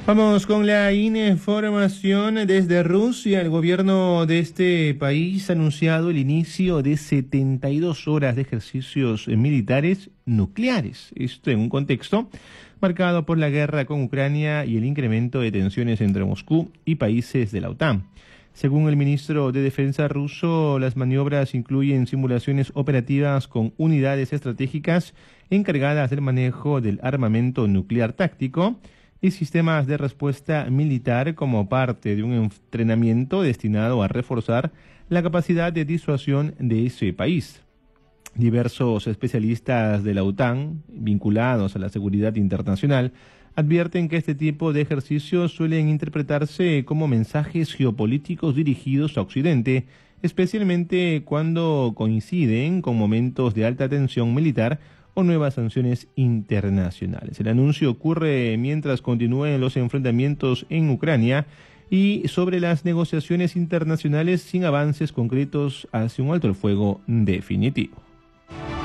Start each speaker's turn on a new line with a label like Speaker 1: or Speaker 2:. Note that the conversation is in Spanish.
Speaker 1: Vamos con la información desde Rusia. El gobierno de este país ha anunciado el inicio de 72 horas de ejercicios militares nucleares. Esto en un contexto marcado por la guerra con Ucrania y el incremento de tensiones entre Moscú y países de la OTAN. Según el ministro de Defensa ruso, las maniobras incluyen simulaciones operativas con unidades estratégicas encargadas del manejo del armamento nuclear táctico y sistemas de respuesta militar como parte de un entrenamiento destinado a reforzar la capacidad de disuasión de ese país. Diversos especialistas de la OTAN, vinculados a la seguridad internacional, advierten que este tipo de ejercicios suelen interpretarse como mensajes geopolíticos dirigidos a Occidente, especialmente cuando coinciden con momentos de alta tensión militar o nuevas sanciones internacionales. El anuncio ocurre mientras continúen los enfrentamientos en Ucrania y sobre las negociaciones internacionales sin avances concretos hacia un alto el fuego definitivo.